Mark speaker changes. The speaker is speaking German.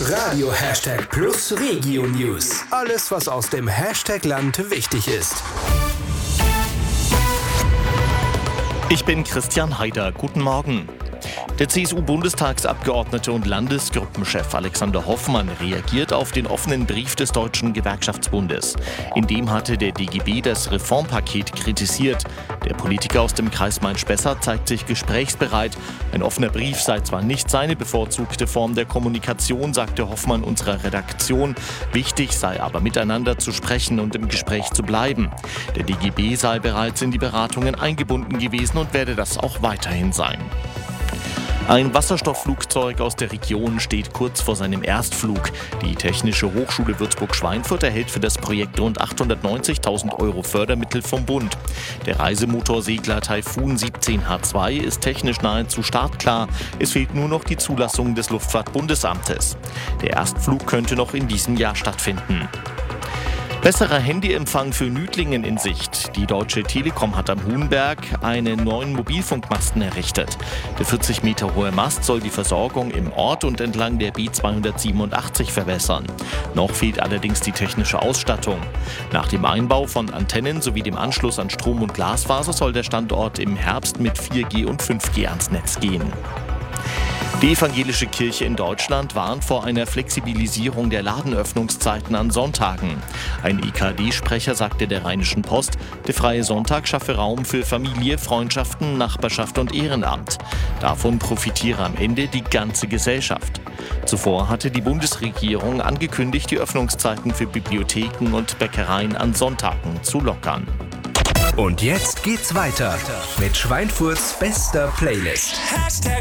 Speaker 1: Radio #Plus Regio News. Alles, was aus dem Hashtag-Land wichtig ist.
Speaker 2: Ich bin Christian Haider. Guten Morgen. Der CSU-Bundestagsabgeordnete und Landesgruppenchef Alexander Hoffmann reagiert auf den offenen Brief des Deutschen Gewerkschaftsbundes. In dem hatte der DGB das Reformpaket kritisiert. Der Politiker aus dem Kreis Main-Spessart zeigt sich gesprächsbereit. Ein offener Brief sei zwar nicht seine bevorzugte Form der Kommunikation, sagte Hoffmann unserer Redaktion. Wichtig sei aber, miteinander zu sprechen und im Gespräch zu bleiben. Der DGB sei bereits in die Beratungen eingebunden gewesen und werde das auch weiterhin sein. Ein Wasserstoffflugzeug aus der Region steht kurz vor seinem Erstflug. Die Technische Hochschule Würzburg-Schweinfurt erhält für das Projekt rund 890.000 € Fördermittel vom Bund. Der Reisemotorsegler Taifun 17H2 ist technisch nahezu startklar. Es fehlt nur noch die Zulassung des Luftfahrtbundesamtes. Der Erstflug könnte noch in diesem Jahr stattfinden. Besserer Handyempfang für Nüdlingen in Sicht. Die Deutsche Telekom hat am Huhnberg einen neuen Mobilfunkmasten errichtet. Der 40 Meter hohe Mast soll die Versorgung im Ort und entlang der B287 verbessern. Noch fehlt allerdings die technische Ausstattung. Nach dem Einbau von Antennen sowie dem Anschluss an Strom- und Glasfaser soll der Standort im Herbst mit 4G und 5G ans Netz gehen. Die evangelische Kirche in Deutschland warnt vor einer Flexibilisierung der Ladenöffnungszeiten an Sonntagen. Ein EKD-Sprecher sagte der Rheinischen Post, der freie Sonntag schaffe Raum für Familie, Freundschaften, Nachbarschaft und Ehrenamt. Davon profitiere am Ende die ganze Gesellschaft. Zuvor hatte die Bundesregierung angekündigt, die Öffnungszeiten für Bibliotheken und Bäckereien an Sonntagen zu lockern.
Speaker 1: Und jetzt geht's weiter mit Schweinfurts bester Playlist.